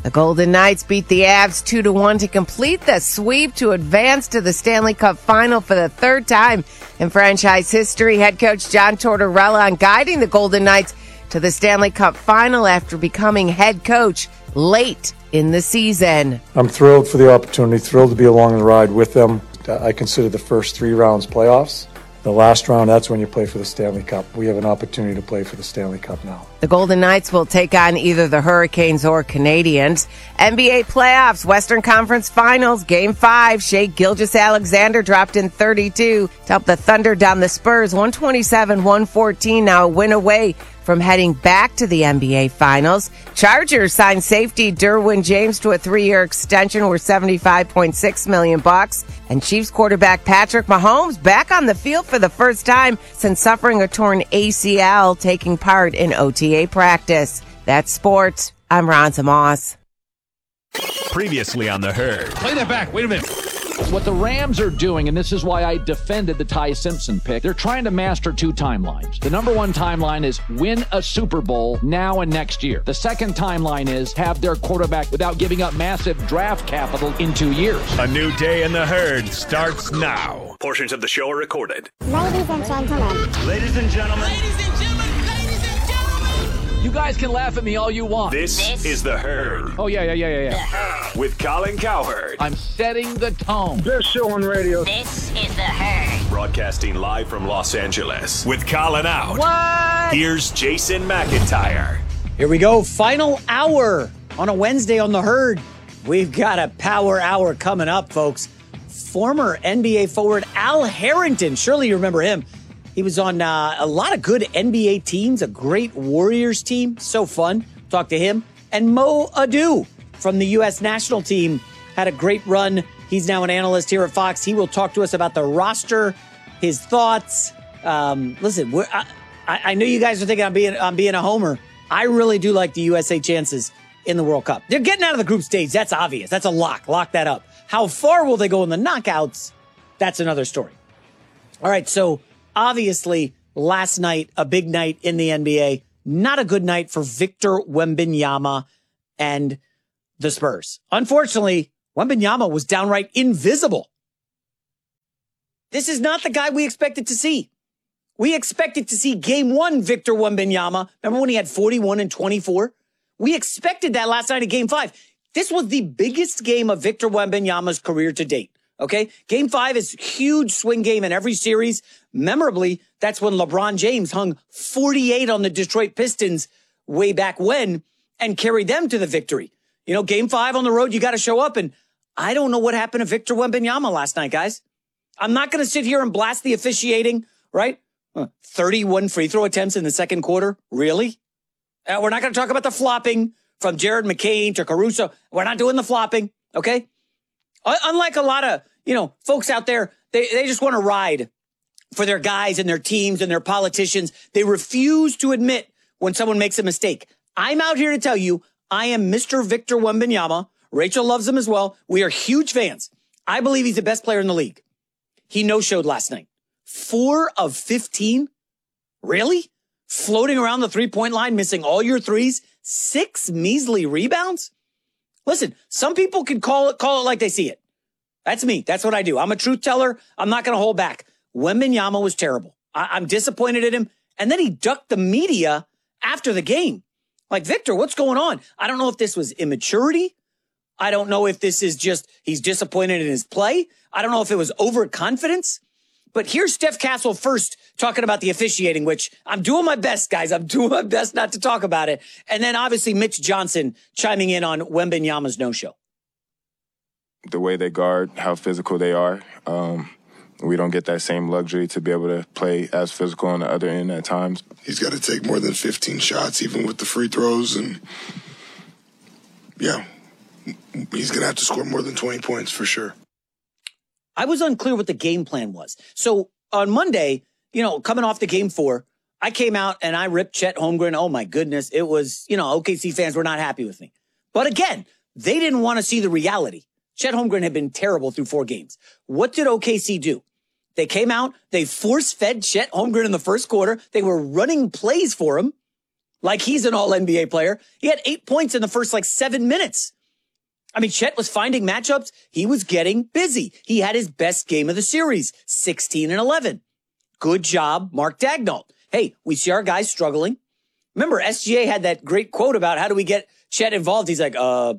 The Golden Knights beat the Avs 2-1 to complete the sweep to advance to the Stanley Cup Final for the third time in franchise history. Head coach John Tortorella on guiding the Golden Knights to the Stanley Cup Final after becoming head coach late in the season. I'm thrilled for the opportunity, thrilled to be along the ride with them. I consider the first 3 rounds playoffs. The last round, that's when you play for the Stanley Cup. We have an opportunity to play for the Stanley Cup now. The Golden Knights will take on either the Hurricanes or Canadiens. NBA playoffs, Western Conference Finals, Game 5. Shai Gilgeous-Alexander dropped in 32 to help the Thunder down the Spurs. 127-114, now a win away from heading back to the NBA Finals. Chargers signed safety Derwin James to a 3-year extension worth $75.6 million. And Chiefs quarterback Patrick Mahomes back on the field for the first time since suffering a torn ACL, taking part in OTA practice. That's sports. I'm Ronza Moss. Previously on The Herd. Play that back. Wait a minute. What the Rams are doing, and this is why I defended the Ty Simpson pick, they're trying to master 2 timelines. The number 1 timeline is win a Super Bowl now and next year. The second timeline is have their quarterback without giving up massive draft capital in 2 years. A new day in The Herd starts now. Portions of the show are recorded. Ladies and gentlemen. Ladies and gentlemen. You guys can laugh at me all you want. This is The Herd. Oh, yeah. With Colin Cowherd. I'm setting the tone. Best show on radio. This is The Herd. Broadcasting live from Los Angeles. With Colin out. What? Here's Jason McIntyre. Here we go. Final hour on a Wednesday on The Herd. We've got a power hour coming up, folks. Former NBA forward Al Harrington. Surely you remember him. He was on a lot of good NBA teams, a great Warriors team. So fun. Talk to him. And Mo Adu from the U.S. national team had a great run. He's now an analyst here at Fox. He will talk to us about the roster, his thoughts. Listen, I know you guys are thinking I'm being a homer. I really do like the USA chances in the World Cup. They're getting out of the group stage. That's obvious. That's a lock. Lock that up. How far will they go in the knockouts? That's another story. All right, so obviously, last night, a big night in the NBA. Not a good night for Victor Wembanyama and the Spurs. Unfortunately, Wembanyama was downright invisible. This is not the guy we expected to see. We expected to see Game 1 Victor Wembanyama. Remember when he had 41 and 24? We expected that last night at Game 5. This was the biggest game of Victor Wembanyama's career to date. Okay? Game 5 is a huge swing game in every series. Memorably, that's when LeBron James hung 48 on the Detroit Pistons way back when and carried them to the victory. You know, Game 5 on the road, you got to show up. And I don't know what happened to Victor Wembanyama last night, guys. I'm not going to sit here and blast the officiating, right? 31 free throw attempts in the second quarter. Really? We're not going to talk about the flopping from Jared McCain to Caruso. We're not doing the flopping, okay? Unlike a lot of, folks out there, they just want to ride for their guys and their teams and their politicians. They refuse to admit when someone makes a mistake. I'm out here to tell you, I am Mr. Victor Wembanyama. Rachel loves him as well. We are huge fans. I believe he's the best player in the league. He no-showed last night. 4 of 15? Really? Floating around the three-point line, missing all your threes? 6 measly rebounds? Listen, some people can call it like they see it. That's me. That's what I do. I'm a truth teller. I'm not going to hold back. Wembanyama was terrible. I'm disappointed in him. And then he ducked the media after the game. Like, Victor, what's going on? I don't know if this was immaturity. I don't know if this is just he's disappointed in his play. I don't know if it was overconfidence. But here's Steph Castle first talking about the officiating, which I'm doing my best, guys. I'm doing my best not to talk about it. And then obviously Mitch Johnson chiming in on Wembanyama's no-show. The way they guard, how physical they are. We don't get that same luxury to be able to play as physical on the other end at times. He's got to take more than 15 shots, even with the free throws. And, yeah, he's going to have to score more than 20 points for sure. I was unclear what the game plan was. So on Monday, coming off the Game 4, I came out and I ripped Chet Holmgren. Oh, my goodness. It was, OKC fans were not happy with me. But again, they didn't want to see the reality. Chet Holmgren had been terrible through 4 games. What did OKC do? They came out, they force-fed Chet Holmgren in the first quarter. They were running plays for him. like he's an all-NBA player. He had 8 points in the first 7 minutes. I mean, Chet was finding matchups. He was getting busy. He had his best game of the series, 16 and 11. Good job, Mark Daigneault. Hey, we see our guys struggling. Remember, SGA had that great quote about how do we get Chet involved? He's like, I'm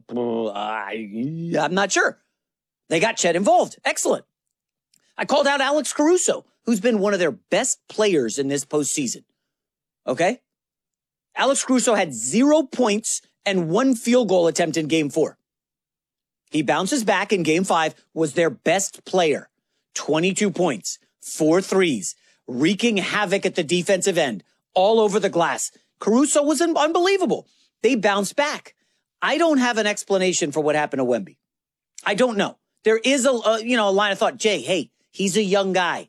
not sure. They got Chet involved. Excellent. I called out Alex Caruso, who's been one of their best players in this postseason. Okay? Alex Caruso had 0 points and 1 field goal attempt in game 4. He bounces back in game 5, was their best player. 22 points, 4 threes, wreaking havoc at the defensive end, all over the glass. Caruso was unbelievable. They bounced back. I don't have an explanation for what happened to Wemby. I don't know. There is a line of thought. Jay, hey, he's a young guy.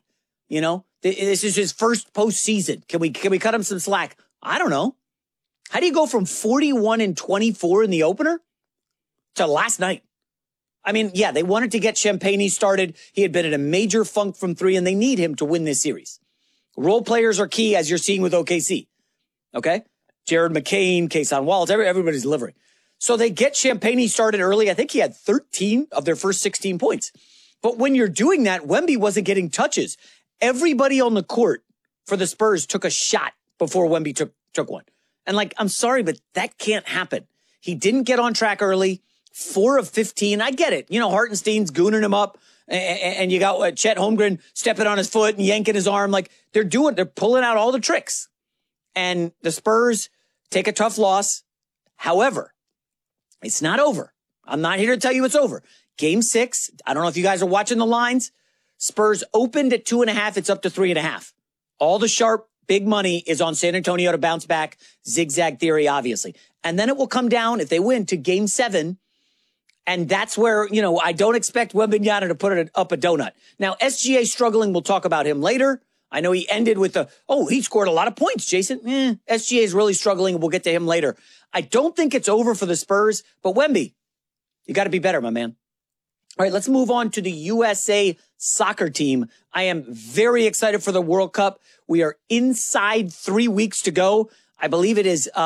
This is his first postseason. Can we cut him some slack? I don't know. How do you go from 41 and 24 in the opener to last night? I mean, yeah, they wanted to get Champagnie started. He had been in a major funk from 3, and they need him to win this series. Role players are key, as you're seeing with OKC. Okay? Jared McCain, Kayson Wallace, everybody's delivering. So they get Champagnie started early. I think he had 13 of their first 16 points. But when you're doing that, Wemby wasn't getting touches. Everybody on the court for the Spurs took a shot before Wemby took one. And I'm sorry, but that can't happen. He didn't get on track early. 4 of 15. I get it. Hartenstein's gooning him up, and you got Chet Holmgren stepping on his foot and yanking his arm. They're pulling out all the tricks. And the Spurs take a tough loss. However, it's not over. I'm not here to tell you it's over. Game 6, I don't know if you guys are watching the lines. Spurs opened at 2.5. It's up to 3.5. All the sharp, big money is on San Antonio to bounce back. Zigzag theory, obviously. And then it will come down, if they win, to Game 7. And that's where, I don't expect Wembanyama to put it up a donut. Now, SGA struggling. We'll talk about him later. I know he ended with he scored a lot of points, Jason. SGA is really struggling. We'll get to him later. I don't think it's over for the Spurs, but Wemby, you got to be better, my man. All right, let's move on to the USA soccer team. I am very excited for the World Cup. We are inside 3 weeks to go. I believe it is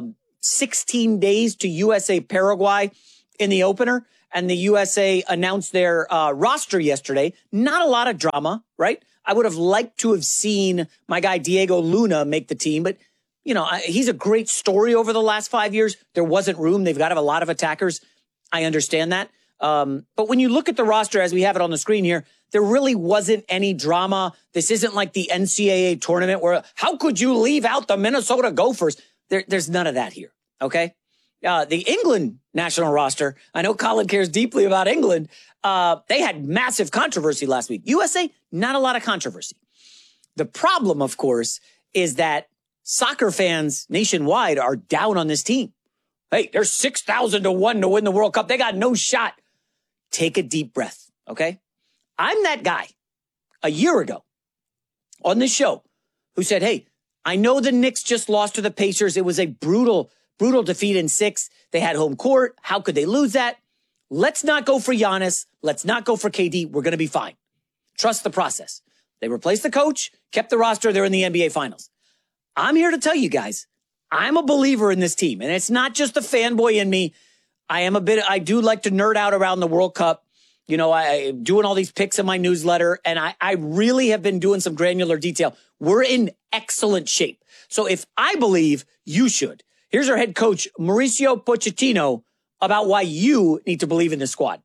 16 days to USA Paraguay in the opener. And the USA announced their roster yesterday. Not a lot of drama, right? I would have liked to have seen my guy Diego Luna make the team, but he's a great story over the last 5 years. There wasn't room. They've got to have a lot of attackers. I understand that. But when you look at the roster as we have it on the screen here, there really wasn't any drama. This isn't like the NCAA tournament where how could you leave out the Minnesota Gophers? There's none of that here. Okay. The England national roster, I know Colin cares deeply about England. They had massive controversy last week. USA, not a lot of controversy. The problem, of course, is that soccer fans nationwide are down on this team. Hey, they're 6,000 to 1 to win the World Cup. They got no shot. Take a deep breath, okay? I'm that guy a year ago on this show who said, hey, I know the Knicks just lost to the Pacers. It was a brutal defeat in 6. They had home court. How could they lose that? Let's not go for Giannis. Let's not go for KD. We're going to be fine. Trust the process. They replaced the coach, kept the roster. They're in the NBA Finals. I'm here to tell you guys, I'm a believer in this team. And it's not just a fanboy in me. I do like to nerd out around the World Cup. I'm doing all these picks in my newsletter, and I really have been doing some granular detail. We're in excellent shape. So if I believe, you should. Here's our head coach, Mauricio Pochettino, about why you need to believe in the squad.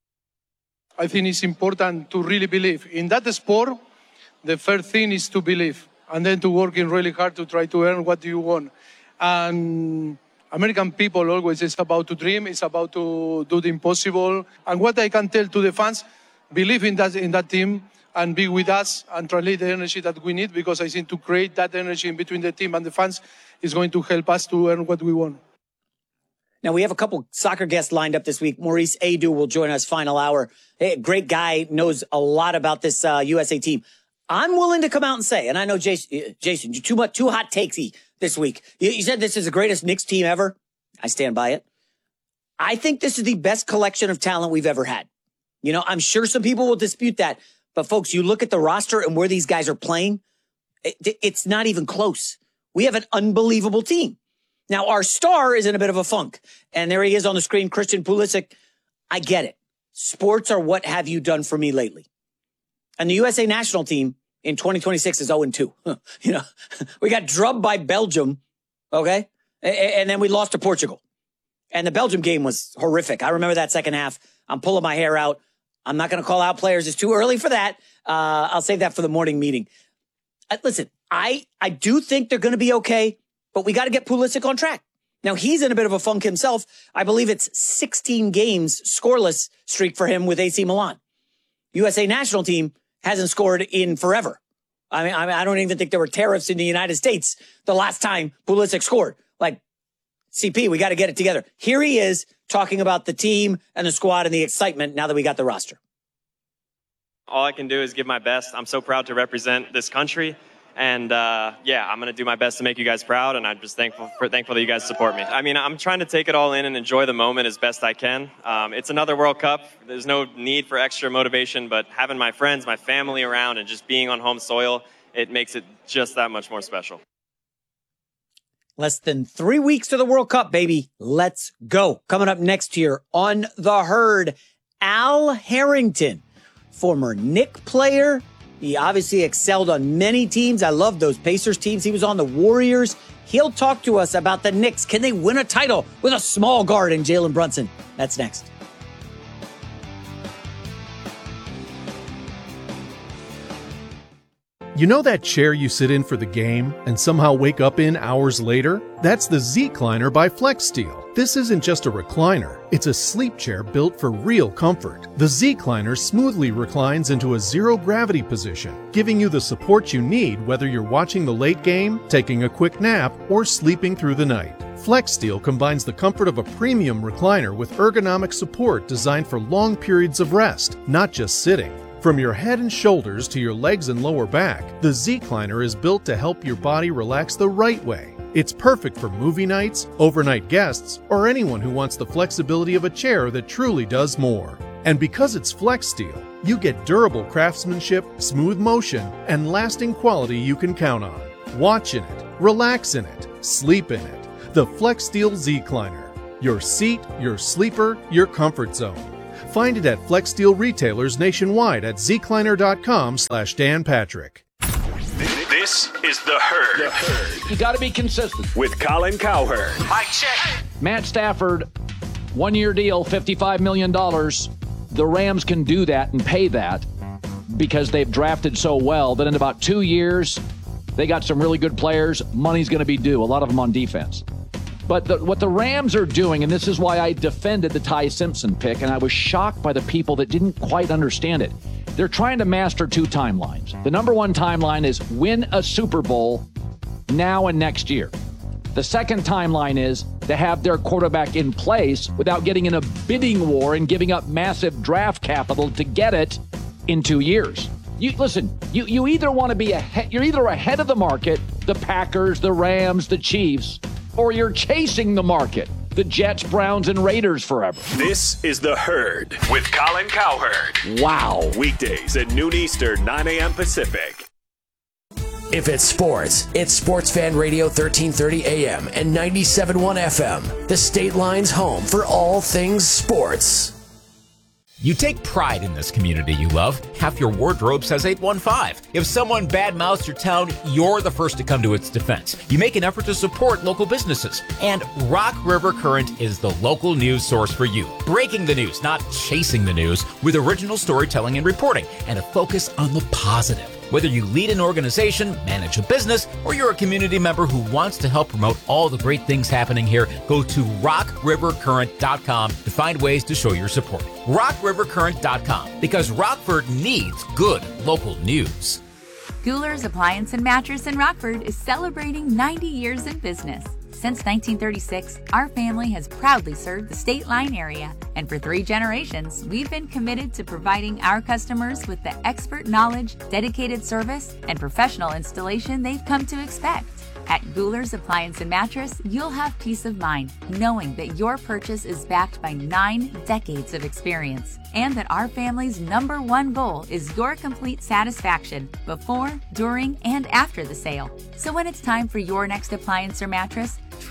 I think it's important to really believe. In that sport, the first thing is to believe, and then to working really hard to try to earn what you want. And American people always is about to dream, it's about to do the impossible. And what I can tell to the fans, believe in that team and be with us and translate the energy that we need, because I think to create that energy in between the team and the fans is going to help us to earn what we want. Now, we have a couple soccer guests lined up this week. Maurice Edu will join us final hour. Hey, great guy, knows a lot about this USA team. I'm willing to come out and say, and I know Jason, you're too hot takesy this week. You said this is the greatest Knicks team ever. I stand by it. I think this is the best collection of talent we've ever had. I'm sure some people will dispute that. But folks, you look at the roster and where these guys are playing, it's not even close. We have an unbelievable team. Now, our star is in a bit of a funk. And there he is on the screen, Christian Pulisic. I get it. Sports are what have you done for me lately. And the USA national team in 2026 is 0-2. We got drubbed by Belgium, okay? And then we lost to Portugal. And the Belgium game was horrific. I remember that second half. I'm pulling my hair out. I'm not going to call out players. It's too early for that. I'll save that for the morning meeting. Listen, I do think they're going to be okay, but we got to get Pulisic on track. Now, he's in a bit of a funk himself. I believe it's 16 games scoreless streak for him with AC Milan. USA national team hasn't scored in forever. I mean, I don't even think there were tariffs in the United States the last time Pulisic scored. Like, CP, we got to get it together. Here he is talking about the team and the squad and the excitement now that we got the roster. All I can do is give my best. I'm so proud to represent this country. And, I'm going to do my best to make you guys proud. And I'm just thankful that you guys support me. I mean, I'm trying to take it all in and enjoy the moment as best I can. It's another World Cup. There's no need for extra motivation, but having my friends, my family around and just being on home soil, it makes it just that much more special. Less than 3 weeks to the World Cup, baby. Let's go. Coming up next here on The Herd, Al Harrington, former Knick player. He obviously excelled on many teams. I love those Pacers teams. He was on the Warriors. He'll talk to us about the Knicks. Can they win a title with a small guard in Jalen Brunson? That's next. You know that chair you sit in for the game and somehow wake up in hours later? That's the Z-Cliner by FlexSteel. This isn't just a recliner, it's a sleep chair built for real comfort. The Z-Cliner smoothly reclines into a zero-gravity position, giving you the support you need whether you're watching the late game, taking a quick nap, or sleeping through the night. FlexSteel combines the comfort of a premium recliner with ergonomic support designed for long periods of rest, not just sitting. From your head and shoulders to your legs and lower back, the Z-Cliner is built to help your body relax the right way. It's perfect for movie nights, overnight guests, or anyone who wants the flexibility of a chair that truly does more. And because it's FlexSteel, you get durable craftsmanship, smooth motion, and lasting quality you can count on. Watch in it, relax in it, sleep in it. The FlexSteel Z-Cliner. Your seat, your sleeper, your comfort zone. Find it at FlexSteel retailers nationwide at zcliner.com/Dan Patrick. This is The Herd. You got to be consistent. With Colin Cowherd. Mic check. Matt Stafford, 1-year deal, $55 million. The Rams can do that and pay that because they've drafted so well that in about 2 years, they got some really good players. Money's going to be due, a lot of them on defense. But what the Rams are doing, and this is why I defended the Ty Simpson pick, and I was shocked by the people that didn't quite understand it. They're trying to master 2 timelines. The number 1 timeline is win a Super Bowl now and next year. The second timeline is to have their quarterback in place without getting in a bidding war and giving up massive draft capital to get it in 2 years. You either want to be ahead, you're either ahead of the market, the Packers, the Rams, the Chiefs, or you're chasing the market, the Jets, Browns, and Raiders forever. This is The Herd with Colin Cowherd. Wow. Weekdays at noon Eastern, 9 a.m. Pacific. If it's sports, it's Sports Fan Radio 1330 AM and 97.1 FM. The State Line's home for all things sports. You take pride in this community you love. Half your wardrobe says 815. If someone badmouths your town, you're the first to come to its defense. You make an effort to support local businesses. And Rock River Current is the local news source for you. Breaking the news, not chasing the news, with original storytelling and reporting, and a focus on the positive. Whether you lead an organization, manage a business, or you're a community member who wants to help promote all the great things happening here, go to rockrivercurrent.com to find ways to show your support. rockrivercurrent.com, because Rockford needs good local news. Gouler's Appliance and Mattress in Rockford is celebrating 90 years in business. Since 1936, our family has proudly served the State Line area, and for 3 generations, we've been committed to providing our customers with the expert knowledge, dedicated service, and professional installation they've come to expect. At Gouler's Appliance and Mattress, you'll have peace of mind knowing that your purchase is backed by 9 decades of experience, and that our family's #1 goal is your complete satisfaction before, during, and after the sale. So when it's time for your next appliance or mattress,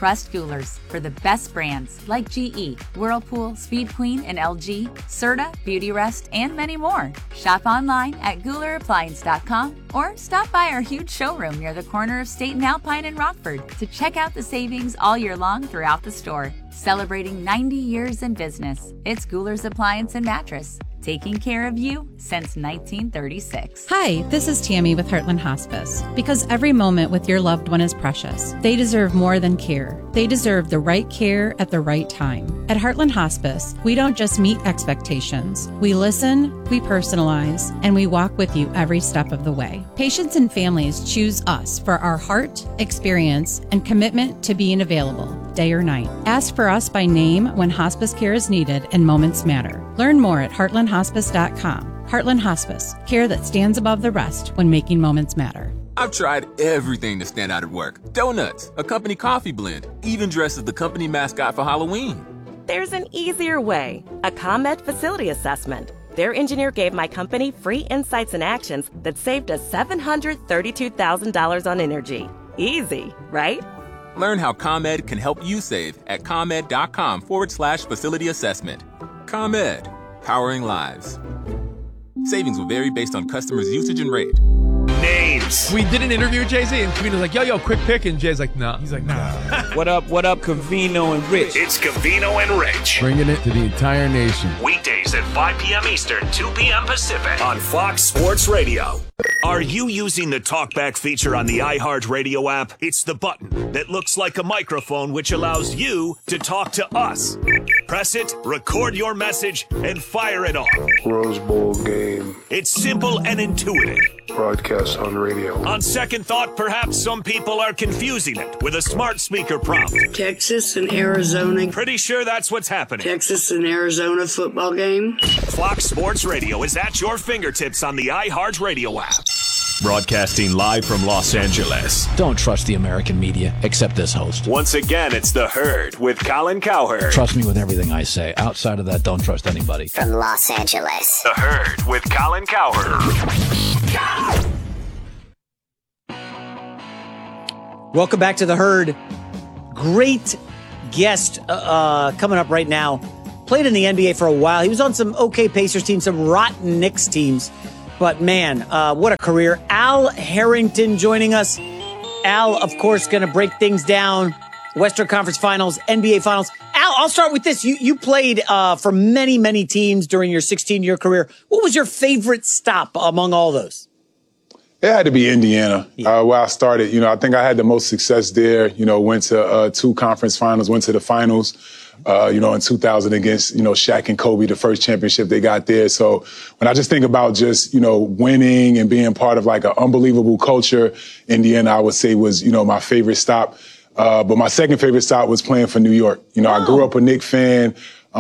Trust Goulers for the best brands like GE, Whirlpool, Speed Queen, and LG, Serta, Beautyrest, and many more. Shop online at GoularAppliance.com or stop by our huge showroom near the corner of State and Alpine in Rockford to check out the savings all year long throughout the store. Celebrating 90 years in business, it's Goulars Appliance and Mattress, taking care of you since 1936. Hi, this is Tammy with Heartland Hospice. Because every moment with your loved one is precious, they deserve more than care. They deserve the right care at the right time. At Heartland Hospice, we don't just meet expectations. We listen, we personalize, and we walk with you every step of the way. Patients and families choose us for our heart, experience, and commitment to being available, day or night. Ask for us by name when hospice care is needed and moments matter. Learn more at heartlandhospice.com. Heartland Hospice, care that stands above the rest when making moments matter. I've tried everything to stand out at work. Donuts, a company coffee blend, even dressed as the company mascot for Halloween. There's an easier way, a ComEd facility assessment. Their engineer gave my company free insights and actions that saved us $732,000 on energy. Easy, right? Learn how ComEd can help you save at ComEd.com/facility assessment. ComEd, powering lives. Savings will vary based on customers' usage and rate. Names. We did an interview with Jay-Z, and Kavino's like, yo, quick pick, and Jay's like, nah. He's like, nah. What up, Cavino and Rich? It's Cavino and Rich. Bringing it to the entire nation. Weekdays at 5 p.m. Eastern, 2 p.m. Pacific on Fox Sports Radio. Are you using the TalkBack feature on the iHeartRadio app? It's the button that looks like a microphone, which allows you to talk to us. Press it, record your message, and fire it off. Rose Bowl game. It's simple and intuitive. Broadcast on radio. On second thought, perhaps some people are confusing it with a smart speaker prompt. Texas and Arizona. Pretty sure that's what's happening. Texas and Arizona football game. Fox Sports Radio is at your fingertips on the iHeartRadio app. Broadcasting live from Los Angeles. Don't trust the American media, except this host. Once again, it's The Herd with Colin Cowherd. Trust me with everything I say. Outside of that, don't trust anybody. From Los Angeles. The Herd with Colin Cowherd. Welcome back to The Herd. Great guest coming up right now. Played in the NBA for a while. He was on some okay Pacers teams, some rotten Knicks teams. But man, what a career. Al Harrington joining us. Al, of course, going to break things down. Western Conference Finals, NBA Finals. Al, I'll start with this. You played for many, many teams during your 16-year career. What was your favorite stop among all those? It had to be Indiana, where I started. I think I had the most success there. Went to 2 conference finals, went to the finals, in 2000 against, Shaq and Kobe, the first championship they got there. So when I just think about just, winning and being part of like an unbelievable culture, Indiana, I would say was, my favorite stop. But my second favorite stop was playing for New York. I grew up a Knicks fan.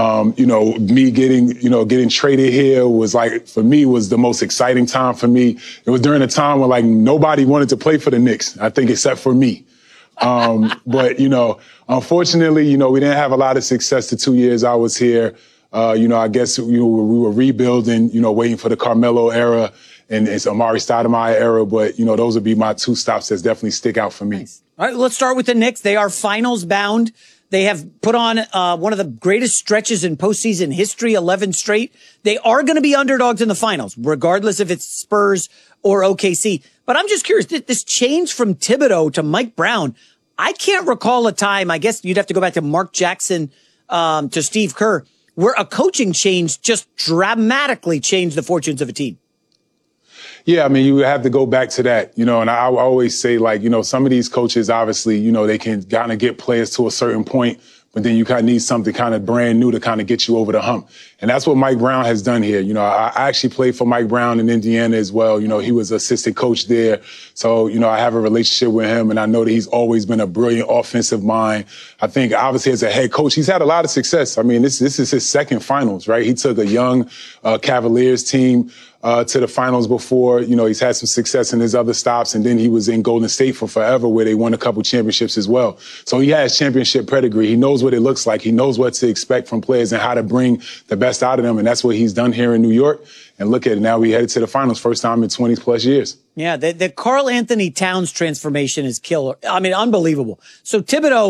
Me getting traded here was like, for me, was the most exciting time for me. It was during a time when like nobody wanted to play for the Knicks, I think, except for me. But, unfortunately, we didn't have a lot of success the 2 years I was here. I guess we were rebuilding, waiting for the Carmelo era and it's Amari Stoudemire era. But, those would be my 2 stops that definitely stick out for me. Nice. All right, let's start with the Knicks. They are finals bound. They have put on one of the greatest stretches in postseason history, 11 straight. They are going to be underdogs in the finals, regardless if it's Spurs or OKC. But I'm just curious, this change from Thibodeau to Mike Brown, I can't recall a time, I guess you'd have to go back to Mark Jackson, to Steve Kerr, where a coaching change just dramatically changed the fortunes of a team. Yeah, I mean, you have to go back to that, and I always say, like, some of these coaches, obviously, they can kind of get players to a certain point, but then you kind of need something kind of brand new to kind of get you over the hump. And that's what Mike Brown has done here. I actually played for Mike Brown in Indiana as well. He was assistant coach there. So, I have a relationship with him, and I know that he's always been a brilliant offensive mind. I think, obviously, as a head coach, he's had a lot of success. I mean, this is his second finals, right? He took a young Cavaliers team to the finals before. He's had some success in his other stops, and then he was in Golden State for forever, where they won a couple championships as well. So he has championship pedigree. He knows what it looks like. He knows what to expect from players and how to bring the best out of them, and that's what he's done here in New York. And look at it, now we headed to the finals, first time in 20 plus years. Yeah, the Karl Anthony Towns transformation is killer. I mean, unbelievable. So Thibodeau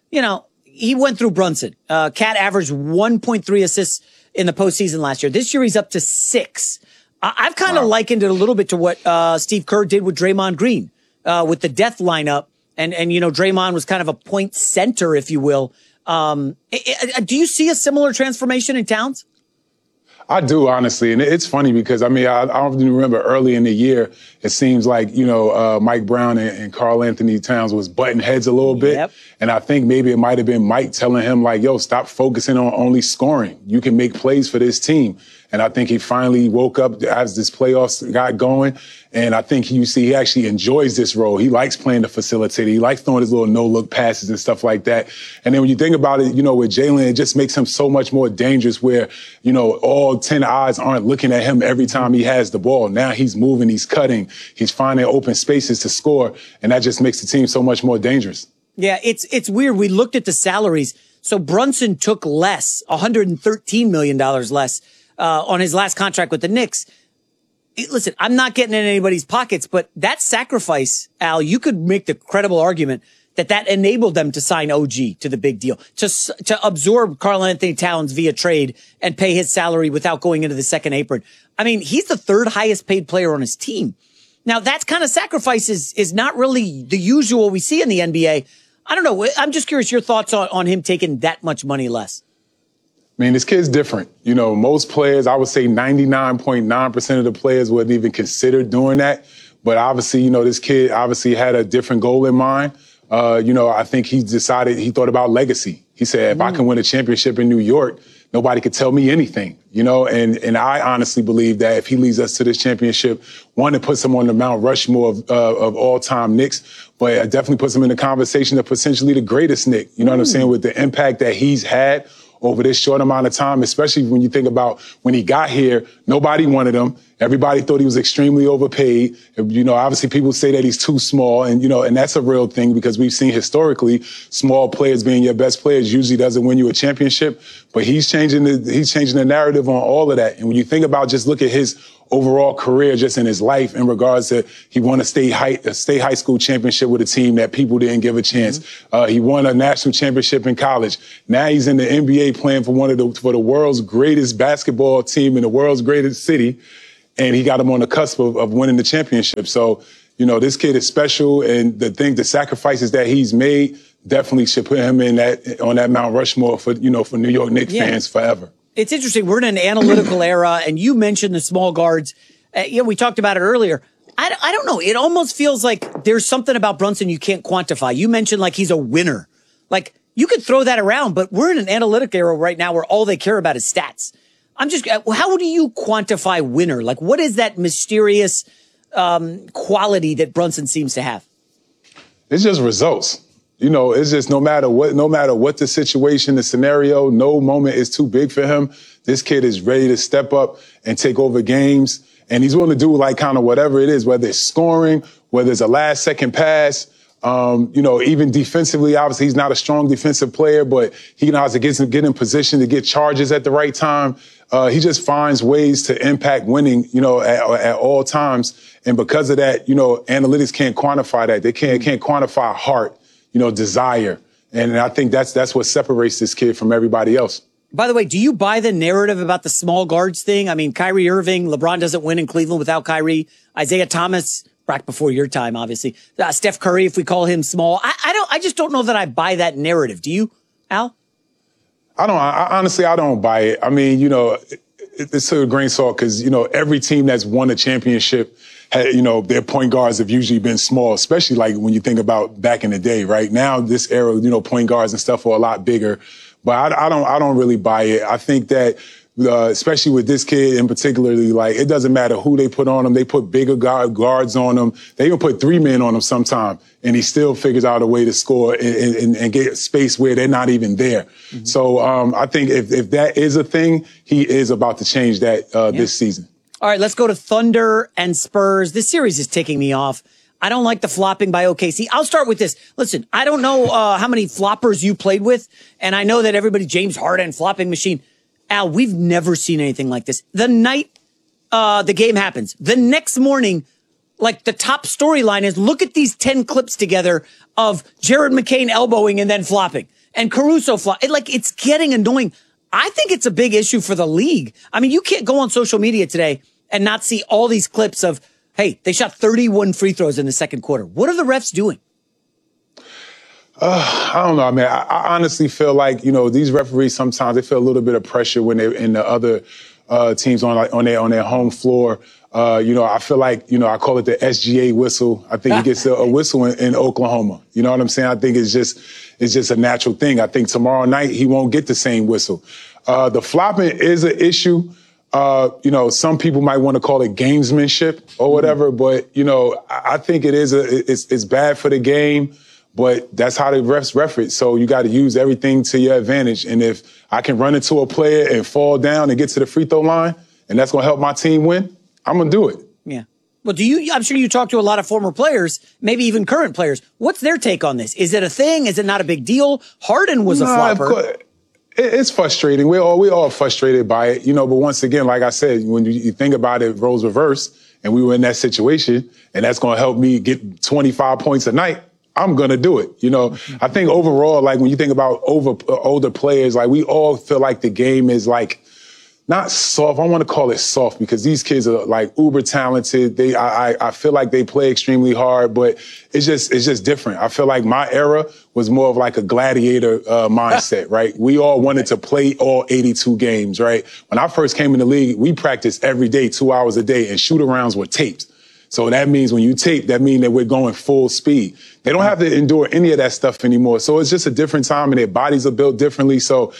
he went through Brunson. Cat averaged 1.3 assists in the postseason last year. This year he's up to 6. I've kind of likened it a little bit to what Steve Kerr did with Draymond Green with the death lineup. And Draymond was kind of a point center, if you will. Do you see a similar transformation in Towns? I do, honestly. And it's funny because, I don't even remember early in the year, it seems like, Mike Brown and Karl Anthony Towns was butting heads a little bit. Yep. And I think maybe it might have been Mike telling him, like, yo, stop focusing on only scoring. You can make plays for this team. And I think he finally woke up as this playoffs got going. And I think he actually enjoys this role. He likes playing the facilitator. He likes throwing his little no-look passes and stuff like that. And then when you think about it, with Jalen, it just makes him so much more dangerous where, all 10 eyes aren't looking at him every time he has the ball. Now he's moving, he's cutting, he's finding open spaces to score. And that just makes the team so much more dangerous. Yeah, it's weird. We looked at the salaries. So Brunson took less, $113 million less on his last contract with the Knicks. Listen, I'm not getting in anybody's pockets, but that sacrifice, Al, you could make the credible argument that enabled them to sign OG to the big deal, to absorb Karl Anthony Towns via trade and pay his salary without going into the second apron. I mean, he's the third highest paid player on his team. Now, that kind of sacrifice is not really the usual we see in the NBA. I don't know. I'm just curious your thoughts on him taking that much money less. I mean, this kid's different. Most players, I would say 99.9% of the players wouldn't even consider doing that. But obviously, this kid obviously had a different goal in mind. I think he thought about legacy. He said, if I can win a championship in New York, nobody could tell me anything, and I honestly believe that if he leads us to this championship, one, it puts him on the Mount Rushmore of all-time Knicks, but it definitely puts him in the conversation of potentially the greatest Knick. You know what I'm saying? With the impact that he's had over this short amount of time, especially when you think about when he got here, nobody wanted him. Everybody thought he was extremely overpaid. Obviously people say that he's too small and that's a real thing because we've seen historically small players being your best players usually doesn't win you a championship, but he's changing the narrative on all of that. And when you think about just look at his overall career just in his life in regards to he won a state high school championship with a team that people didn't give a chance. He won a national championship in college. Now he's in the NBA playing for for the world's greatest basketball team in the world's greatest city. And he got him on the cusp of winning the championship. So, this kid is special and the sacrifices that he's made definitely should put him on that Mount Rushmore for New York Knicks fans forever. It's interesting. We're in an analytical era, and you mentioned the small guards. We talked about it earlier. I don't know. It almost feels like there's something about Brunson you can't quantify. You mentioned like he's a winner. Like you could throw that around, but we're in an analytic era right now where all they care about is stats. How do you quantify winner? Like what is that mysterious quality that Brunson seems to have? It's just results. It's just no matter what the situation, the scenario, no moment is too big for him. This kid is ready to step up and take over games. And he's willing to do like kind of whatever it is, whether it's scoring, whether it's a last second pass, even defensively, obviously he's not a strong defensive player, but he knows how to get in position to get charges at the right time. He just finds ways to impact winning, at all times. And because of that, analytics can't quantify that. They can't quantify heart. Desire. And I think that's what separates this kid from everybody else. By the way, do you buy the narrative about the small guards thing? I mean, Kyrie Irving, LeBron doesn't win in Cleveland without Kyrie. Isaiah Thomas, back before your time, obviously. Steph Curry, if we call him small. I just don't know that I buy that narrative. Do you, Al? Honestly, I don't buy it. I mean, it's a grain of salt because, every team that's won a championship their point guards have usually been small, especially like when you think about back in the day, right? Now, this era, point guards and stuff are a lot bigger, but I don't really buy it. I think that, especially with this kid in particularly, like, it doesn't matter who they put on him. They put bigger guards on him. They even put 3 men on him sometime, and he still figures out a way to score and get space where they're not even there. Mm-hmm. So, I think if that is a thing, he is about to change that, this season. All right, let's go to Thunder and Spurs. This series is ticking me off. I don't like the flopping by OKC. I'll start with this. Listen, I don't know how many floppers you played with, and I know that everybody, James Harden, flopping machine. Al, we've never seen anything like this. The night the game happens, the next morning, like the top storyline is look at these 10 clips together of Jared McCain elbowing and then flopping. and Caruso it's getting annoying. I think it's a big issue for the league. I mean, you can't go on social media today and not see all these clips of, hey, they shot 31 free throws in the second quarter. What are the refs doing? I don't know, man. I honestly feel like, these referees sometimes they feel a little bit of pressure when they're in the other teams on their home floor. I feel like, I call it the SGA whistle. I think he gets a whistle in Oklahoma. You know what I'm saying? I think it's just a natural thing. I think tomorrow night he won't get the same whistle. The flopping is an issue. Some people might want to call it gamesmanship or whatever, but, I think it's bad for the game. But that's how the refs ref it. So you got to use everything to your advantage. And if I can run into a player and fall down and get to the free throw line, and that's going to help my team win, I'm going to do it. Yeah. Well, I'm sure you talk to a lot of former players, maybe even current players. What's their take on this? Is it a thing? Is it not a big deal? Harden was a flopper. It's frustrating. We're all frustrated by it, but once again, like I said, when you think about it, roles reversed, and we were in that situation, and that's going to help me get 25 points a night, I'm going to do it. I think overall, like when you think about older players, like we all feel like the game is like not soft. I want to call it soft because these kids are like uber talented. I feel like they play extremely hard, but it's just different. I feel like my era was more of like a gladiator mindset, right? We all wanted to play all 82 games, right? When I first came in the league, we practiced every day, 2 hours a day, and shoot-arounds were taped. So that means when you tape, that means that we're going full speed. They don't have to endure any of that stuff anymore. So it's just a different time and their bodies are built differently. So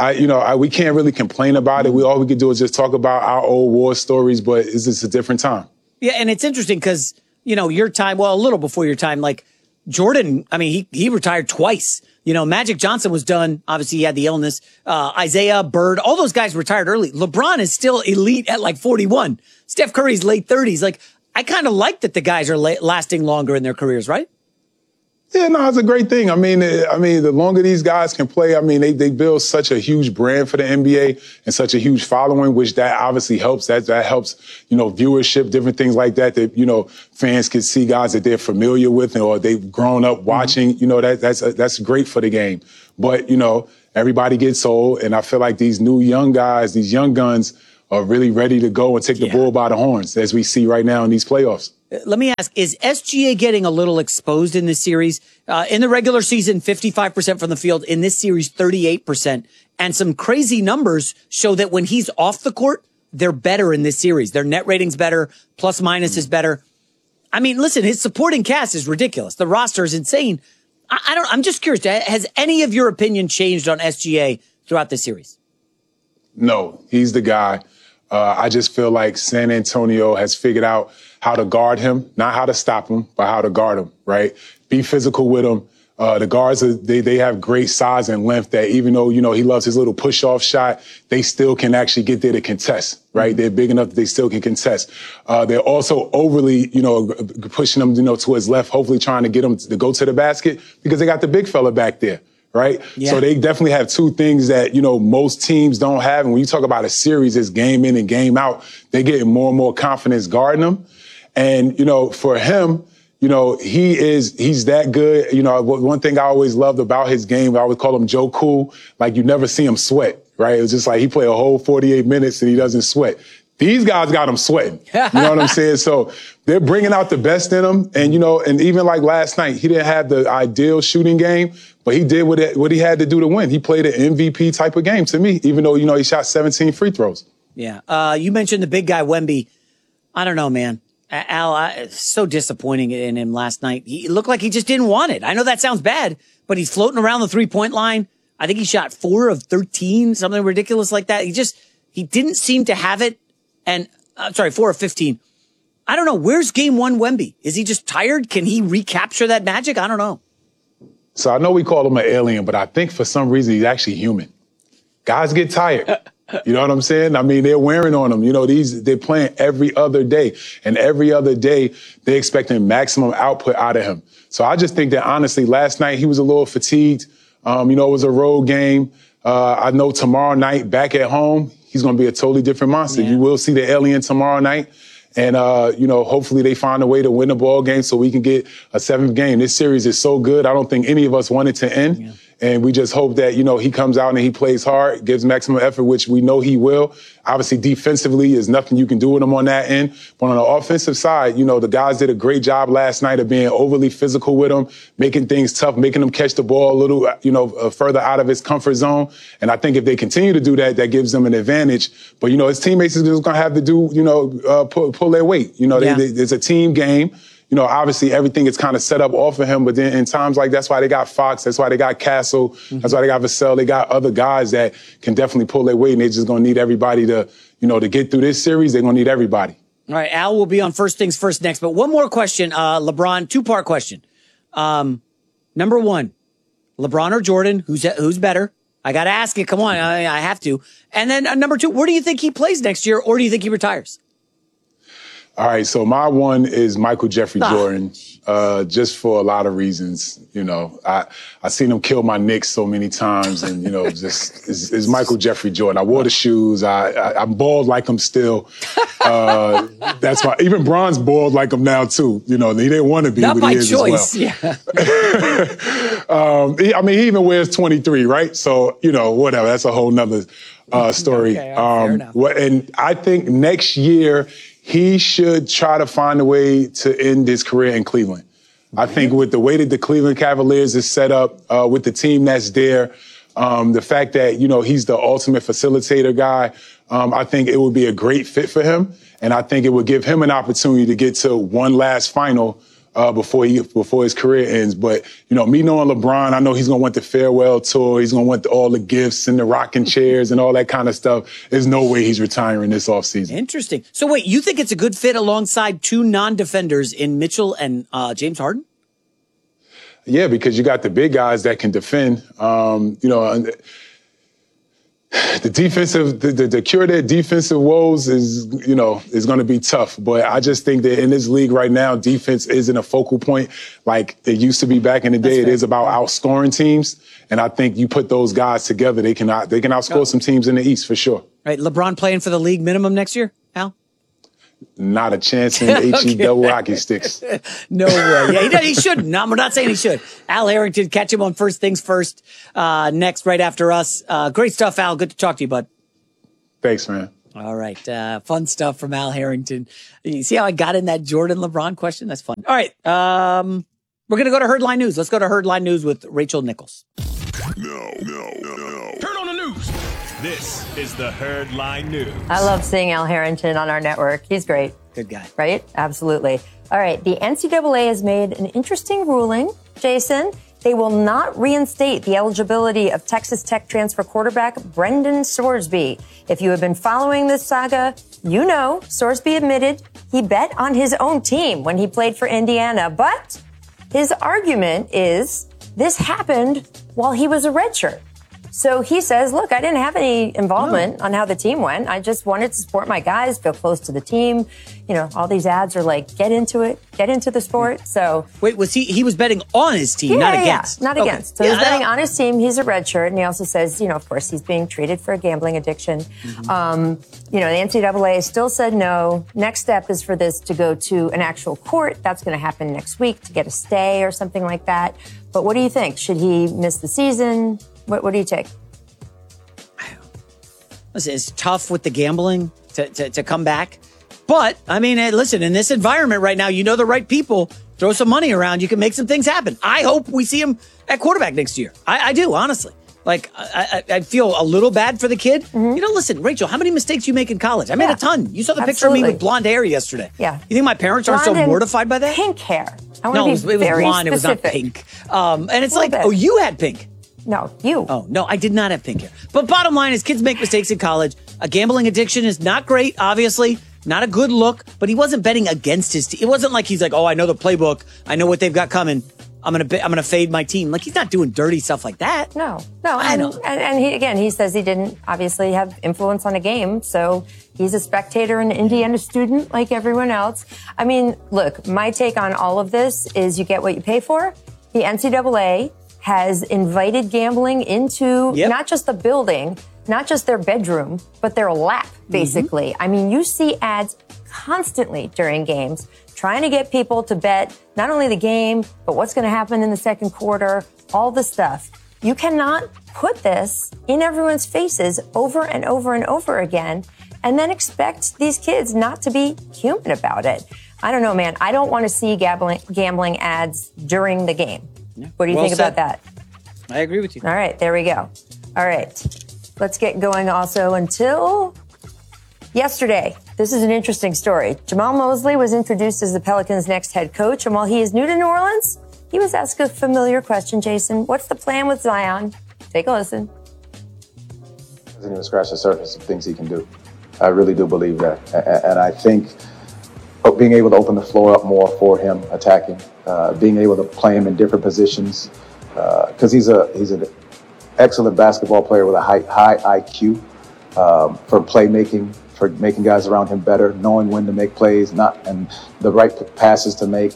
we can't really complain about it. All we can do is just talk about our old war stories, but it's just a different time. Yeah. And it's interesting because, your time, well, a little before your time, like Jordan, I mean, he retired twice. Magic Johnson was done. Obviously he had the illness. Isaiah, Bird, all those guys retired early. LeBron is still elite at like 41. Steph Curry's late 30s. Like, I kind of like that the guys are lasting longer in their careers, right? Yeah, no, it's a great thing. I mean, the longer these guys can play, I mean, they build such a huge brand for the NBA and such a huge following, which that obviously helps. That helps, viewership, different things like that, fans can see guys that they're familiar with or they've grown up watching. That's great for the game. But, everybody gets old, and I feel like these new young guys, these young guns, are really ready to go and take the bull by the horns, as we see right now in these playoffs. Let me ask, is SGA getting a little exposed in this series? In the regular season, 55% from the field. In this series, 38%. And some crazy numbers show that when he's off the court, they're better in this series. Their net rating's better, plus minus is better. I mean, listen, his supporting cast is ridiculous. The roster is insane. I'm just curious, has any of your opinion changed on SGA throughout this series? No, he's the guy. I just feel like San Antonio has figured out how to guard him, not how to stop him, but how to guard him, right? Be physical with him. The guards, they have great size and length that even though, he loves his little push-off shot, they still can actually get there to contest, right? They're big enough that they still can contest. They're also overly, pushing him, to his left, hopefully trying to get him to go to the basket because they got the big fella back there. Right? Yeah. So they definitely have two things that, most teams don't have. And when you talk about a series, it's game in and game out. They're getting more and more confidence guarding them. And, for him, he's that good. One thing I always loved about his game, I always call him Joe Cool. Like you never see him sweat, right? It was just like he played a whole 48 minutes and he doesn't sweat. These guys got him sweating. You know what I'm saying? So they're bringing out the best in him. And, and even like last night, he didn't have the ideal shooting game, but he did what he had to do to win. He played an MVP type of game to me, even though, he shot 17 free throws. Yeah. You mentioned the big guy, Wemby. I don't know, man. Al, so disappointing in him last night. He looked like he just didn't want it. I know that sounds bad, but he's floating around the 3-point line. I think he shot 4 of 13, something ridiculous like that. He didn't seem to have it. And 4 of 15. I don't know. Where's game one Wemby? Is he just tired? Can he recapture that magic? I don't know. So I know we call him an alien, but I think for some reason he's actually human. Guys get tired. You know what I'm saying? I mean, they're wearing on him. They're playing every other day. And every other day, they're expecting maximum output out of him. So I just think that, honestly, last night he was a little fatigued. It was a road game. I know tomorrow night, back at home, he's going to be a totally different monster. Yeah. You will see the alien tomorrow night. And, hopefully they find a way to win the ball game so we can get a 7th game. This series is so good. I don't think any of us want it to end. Yeah. And we just hope that, he comes out and he plays hard, gives maximum effort, which we know he will. Obviously, defensively, there's nothing you can do with him on that end. But on the offensive side, the guys did a great job last night of being overly physical with him, making things tough, making him catch the ball a little, further out of his comfort zone. And I think if they continue to do that, that gives them an advantage. But, his teammates are just going to have to do, pull their weight. It's a team game. Obviously everything is kind of set up off of him, but then in times like that's why they got Fox, that's why they got Castle, that's why they got Vassell, they got other guys that can definitely pull their weight, and they're just going to need everybody to, to get through this series. They're going to need everybody. All right, Al will be on First Things First next, but one more question, LeBron, two-part question. Number one, LeBron or Jordan, who's better? I got to ask it. Come on, I have to. And then number two, where do you think he plays next year, or do you think he retires? All right, so my one is Michael Jeffrey Jordan, just for a lot of reasons. I seen him kill my Knicks so many times, and just it's Michael Jeffrey Jordan. I wore the shoes. I'm bald like him still. That's why even Bron's bald like him now too. He didn't want to be, not but by he is choice. As well. Yeah. He even wears 23, right? So whatever. That's a whole nother story. Okay, fair enough. And I think next year, he should try to find a way to end his career in Cleveland. I think with the way that the Cleveland Cavaliers is set up, with the team that's there, the fact that, he's the ultimate facilitator guy, I think it would be a great fit for him. And I think it would give him an opportunity to get to one last final before his career ends. But, me knowing LeBron, I know he's going to want the farewell tour. He's going to want all the gifts and the rocking chairs and all that kind of stuff. There's no way he's retiring this offseason. Interesting. So wait, you think it's a good fit alongside two non-defenders in Mitchell and James Harden? Yeah, because you got the big guys that can defend. The defensive, the cure their defensive woes is going to be tough. But I just think that in this league right now, defense isn't a focal point like it used to be back in the day. It is about outscoring teams. And I think you put those guys together, they can outscore some teams in the East for sure. Right. LeBron playing for the league minimum next year, Al? Not a chance in HE double hockey sticks. No way. Yeah, he shouldn't. No, we're not saying he should. Al Harrington, catch him on First Things First, next, right after us. Great stuff, Al. Good to talk to you, bud. Thanks, man. All right. Fun stuff from Al Harrington. You see how I got in that Jordan LeBron question? That's fun. All right. We're going to go to Herdline News. Let's go to Herdline News with Rachel Nichols. No. Turn on the news. This is the Herdline News. I love seeing Al Harrington on our network. He's great. Good guy. Right? Absolutely. All right. The NCAA has made an interesting ruling, Jason. They will not reinstate the eligibility of Texas Tech transfer quarterback Brendan Sorsby. If you have been following this saga, you know Sorsby admitted he bet on his own team when he played for Indiana. But his argument is this happened while he was a redshirt. So he says, look, I didn't have any involvement on how the team went. I just wanted to support my guys, feel close to the team. All these ads are like, get into it, get into the sport. So wait, was he was betting on his team, not against? Yeah, not against. So he's betting on his team. He's a redshirt. And he also says, of course, he's being treated for a gambling addiction. Mm-hmm. The NCAA still said no. Next step is for this to go to an actual court. That's going to happen next week to get a stay or something like that. But what do you think? Should he miss the season? What do you take? Listen, it's tough with the gambling to come back. But, listen, in this environment right now, the right people, throw some money around, you can make some things happen. I hope we see him at quarterback next year. I do, honestly. Like, I feel a little bad for the kid. Mm-hmm. Listen, Rachel, how many mistakes you make in college? I made a ton. You saw the picture of me with blonde hair yesterday. Yeah. You think my parents aren't so mortified by that? Pink hair. It was blonde. Specific. It was not pink. And it's like, oh, you had pink. No, you. Oh, no, I did not have pink hair. But bottom line is kids make mistakes in college. A gambling addiction is not great, obviously. Not a good look, but he wasn't betting against his team. It wasn't like he's like, oh, I know the playbook. I know what they've got coming. I'm gonna fade my team. Like, he's not doing dirty stuff like that. No. And he says he didn't obviously have influence on a game. So he's a spectator and an Indiana student like everyone else. Look, my take on all of this is you get what you pay for. The NCAA has invited gambling into not just the building, not just their bedroom, but their lap, basically. Mm-hmm. You see ads constantly during games trying to get people to bet not only the game, but what's going to happen in the second quarter, all the stuff. You cannot put this in everyone's faces over and over and over again and then expect these kids not to be human about it. I don't know, man. I don't want to see gambling ads during the game. What do you think about that? I agree with you. All right, there we go. All right, let's get going also until yesterday. This is an interesting story. Jamal Mosley was introduced as the Pelicans' next head coach, and while he is new to New Orleans, he was asked a familiar question, Jason. What's the plan with Zion? Take a listen. Doesn't even scratch the surface of things he can do. I really do believe that. And I think being able to open the floor up more for him, attacking, being able to play him in different positions, because he's an excellent basketball player with a high IQ for playmaking, for making guys around him better, knowing when to make plays, and the right passes to make.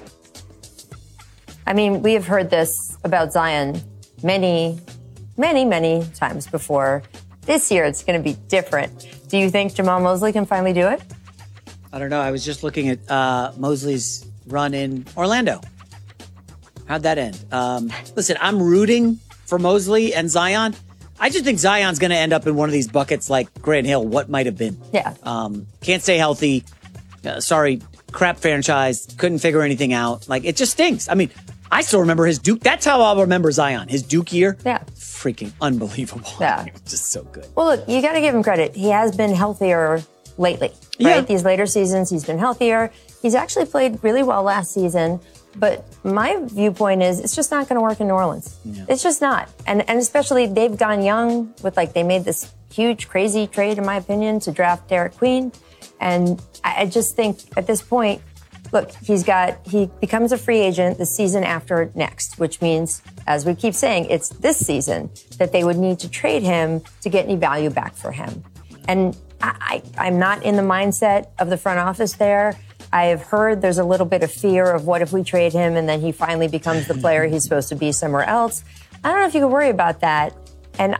I mean, we have heard this about Zion many, many, many times before. This year, it's going to be different. Do you think Jamal Mosley can finally do it? I don't know. I was just looking at Mosley's run in Orlando. How'd that end? Listen, I'm rooting for Mosley and Zion. I just think Zion's going to end up in one of these buckets like Grant Hill, what might have been. Yeah. Can't stay healthy. Sorry, crap franchise. Couldn't figure anything out. Like, it just stinks. I mean, I still remember his Duke. That's how I'll remember Zion. His Duke year. Yeah. Freaking unbelievable. Yeah. It was just so good. Well, look, you got to give him credit. He has been healthier lately, right? Yeah. These later seasons, he's been healthier. He's actually played really well last season. But my viewpoint is it's just not going to work in New Orleans. Yeah. It's just not. And especially they've gone young with, like, they made this huge, crazy trade, in my opinion, to draft Derek Queen. And I just think at this point, look, he becomes a free agent the season after next, which means, as we keep saying, it's this season that they would need to trade him to get any value back for him. And I'm not in the mindset of the front office there. I have heard there's a little bit of fear of what if we trade him and then he finally becomes the player he's supposed to be somewhere else. I don't know if you can worry about that. And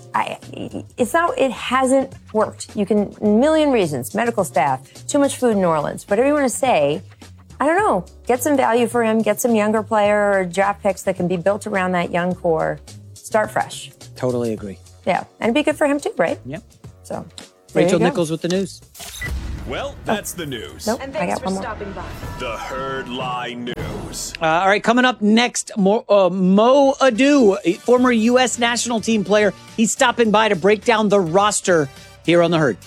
it hasn't worked. You can, a million reasons, medical staff, too much food in New Orleans, whatever you want to say. I don't know, get some value for him, get some younger player or draft picks that can be built around that young core. Start fresh. Totally agree. Yeah, and it'd be good for him too, right? Yep. So, Rachel Nichols with the news. Well, that's the news. Nope, And I thanks got for one more. stopping by. The Herd Lie News. All right, coming up next, Mo Adu, a former U.S. national team player. He's stopping by to break down the roster here on The Herd.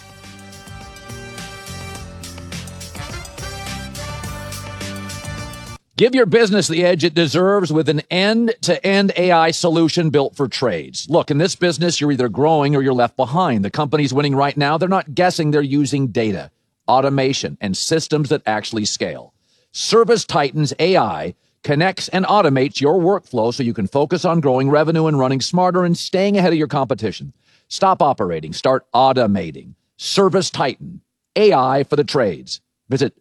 Give your business the edge it deserves with an end-to-end AI solution built for trades. Look, in this business, you're either growing or you're left behind. The companies winning right now, they're not guessing, they're using data, automation, and systems that actually scale. ServiceTitan's AI connects and automates your workflow so you can focus on growing revenue and running smarter and staying ahead of your competition. Stop operating, start automating. ServiceTitan, AI for the trades. Visit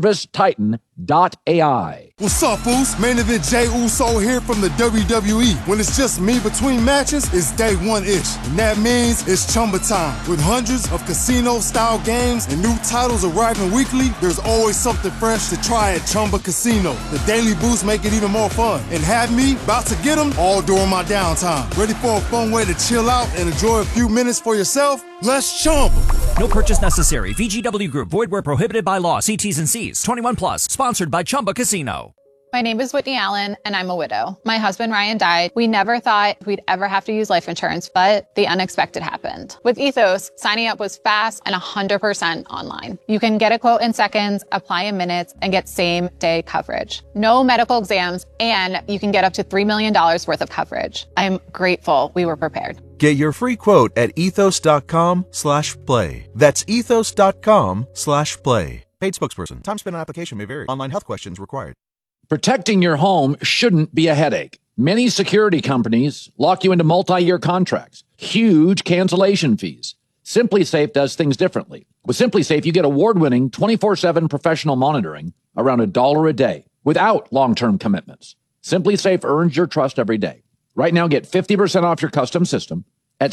ServiceTitan.ai. What's up, Uso? Main event Jey Uso here from the WWE. When it's just me between matches, it's day one-ish. And that means it's Chumba time. With hundreds of casino-style games and new titles arriving weekly, there's always something fresh to try at Chumba Casino. The daily boosts make it even more fun. And have me about to get them all during my downtime. Ready for a fun way to chill out and enjoy a few minutes for yourself? Let's Chumba. No purchase necessary. VGW Group. Void where prohibited by law. See T's and C's. 21 plus. Sponsored by Chumba Casino. My name is Whitney Allen, and I'm a widow. My husband, Ryan, died. We never thought we'd ever have to use life insurance, but the unexpected happened. With Ethos, signing up was fast and 100% online. You can get a quote in seconds, apply in minutes, and get same-day coverage. No medical exams, and you can get up to $3 million worth of coverage. I'm grateful we were prepared. Get your free quote at ethos.com/play. That's ethos.com/play. Paid spokesperson. Time spent on application may vary. Online health questions required. Protecting your home shouldn't be a headache. Many security companies lock you into multi-year contracts, huge cancellation fees. SimpliSafe does things differently. With SimpliSafe, you get award-winning 24/7 professional monitoring around $1 a day without long-term commitments. SimpliSafe earns your trust every day. Right now, get 50% off your custom system at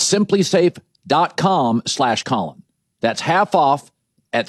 simplisafe.com/Colin. That's half off at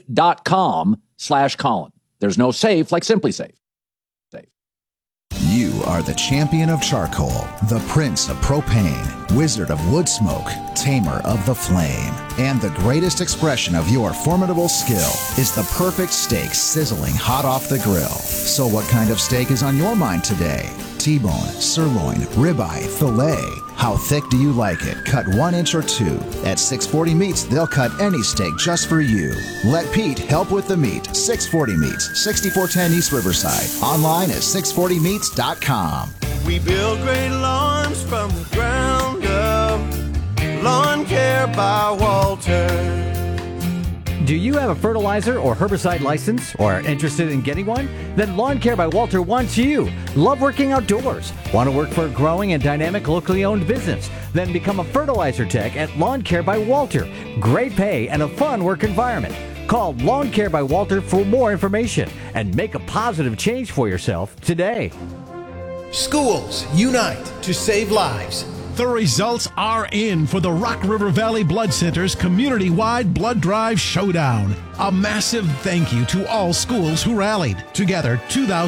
simplisafe.com/Colin. There's no safe like SimpliSafe. You You are the champion of charcoal, the prince of propane, wizard of wood smoke, tamer of the flame. And the greatest expression of your formidable skill is the perfect steak sizzling hot off the grill. So what kind of steak is on your mind today? T-bone, sirloin, ribeye, filet. How thick do you like it? Cut 1 inch or 2. At 640 Meats, they'll cut any steak just for you. Let Pete help with the meat. 640 Meats, 6410 East Riverside. Online at 640meats.com. We build great lawns from the ground up. Lawn Care by Walter. Do you have a fertilizer or herbicide license or are interested in getting one? Then Lawn Care by Walter wants you. Love working outdoors? Want to work for a growing and dynamic locally owned business? Then become a fertilizer tech at Lawn Care by Walter. Great pay and a fun work environment. Call Lawn Care by Walter for more information and make a positive change for yourself today. Schools unite to save lives. The results are in for the Rock River Valley Blood Center's community-wide blood drive showdown. A massive thank you to all schools who rallied. Together,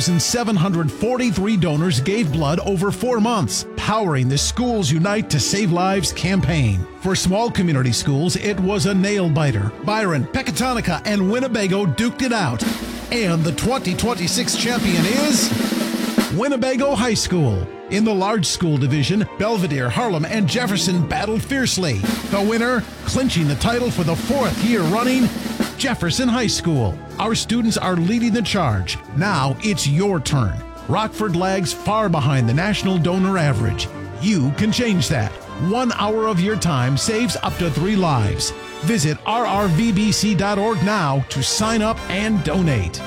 2,743 donors gave blood over 4 months, powering the Schools Unite to Save Lives campaign. For small community schools, it was a nail-biter. Byron, Pecatonica, and Winnebago duked it out. And the 2026 champion is Winnebago High School. In the large school division, Belvedere, Harlem, and Jefferson battled fiercely. The winner, clinching the title for the 4th year running, Jefferson High School. Our students are leading the charge. Now it's your turn. Rockford lags far behind the national donor average. You can change that. 1 hour of your time saves up to 3 lives. Visit rrvbc.org now to sign up and donate.